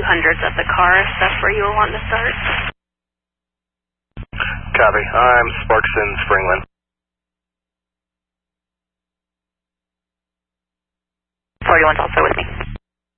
200s at the car if that's where you were wanting to start. Copy. I'm Sparks in Springland. 41's also with me.